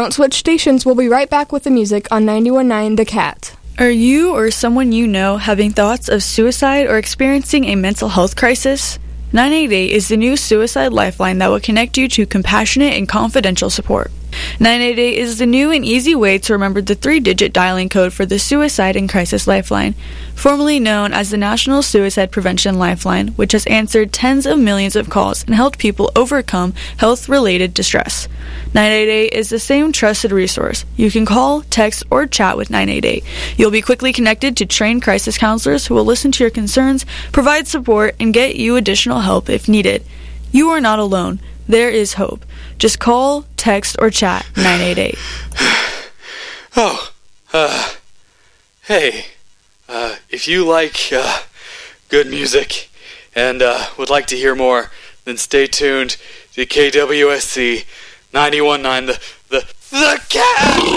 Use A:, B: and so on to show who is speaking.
A: Don't switch stations. We'll be right back with the music on 91.9 The Cat.
B: Are you or someone you know having thoughts of suicide or experiencing a mental health crisis? 988 is the new suicide lifeline that will connect you to compassionate and confidential support. 988 is the new and easy way to remember the 3-digit dialing code for the Suicide and Crisis Lifeline, formerly known as the National Suicide Prevention Lifeline, which has answered tens of millions of calls and helped people overcome health-related distress. 988 is the same trusted resource. You can call, text, or chat with 988. You'll be quickly connected to trained crisis counselors who will listen to your concerns, provide support, and get you additional help if needed. You are not alone. There is hope. Just call, text, or chat 988.
C: Hey, if you like good music and would like to hear more, then stay tuned to KWSC 91.9 The Cat!